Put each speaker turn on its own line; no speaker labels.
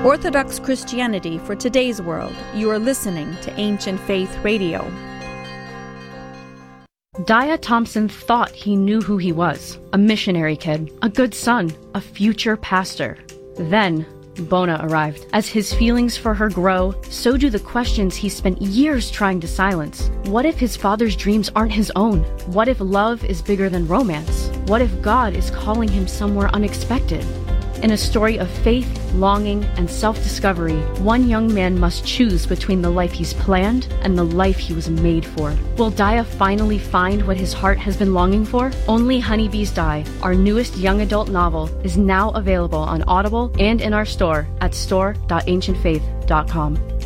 Orthodox Christianity for today's world. You are listening to Ancient Faith Radio.
Dia Thompson thought he knew who he was. A missionary kid, a good son, a future pastor. Then, Bona arrived. As his feelings for her grow, so do the questions he spent years trying to silence. What if his father's dreams aren't his own? What if love is bigger than romance? What if God is calling him somewhere unexpected? In a story of faith, longing, and self-discovery, one young man must choose between the life he's planned and the life he was made for. Will Dia finally find what his heart has been longing for? Only Honeybees Die, our newest young adult novel, is now available on Audible and in our store at store.ancientfaith.com.